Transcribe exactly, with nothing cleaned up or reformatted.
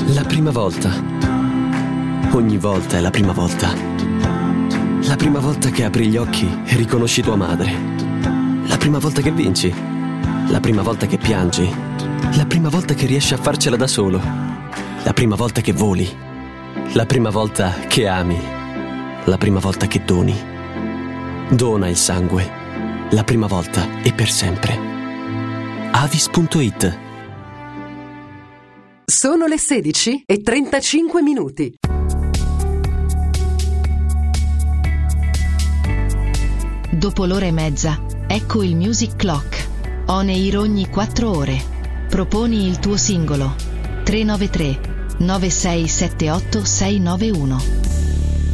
La prima volta. Ogni volta è la prima volta. La prima volta che apri gli occhi e riconosci tua madre. La prima volta che vinci. La prima volta che piangi. La prima volta che riesci a farcela da solo. La prima volta che voli. La prima volta che ami. La prima volta che doni. Dona il sangue. La prima volta e per sempre. Avis punto it. Sono le sedici e trentacinque minuti. Dopo l'ora e mezza, ecco il Music Clock. On air ogni quattro ore. Proponi il tuo singolo. tre nove tre nove sei sette otto sei nove uno.